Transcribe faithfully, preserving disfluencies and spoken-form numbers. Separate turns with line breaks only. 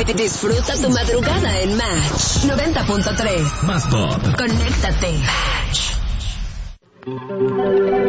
Disfruta tu madrugada en Match noventa punto tres.
Más pop.
Conéctate. Match.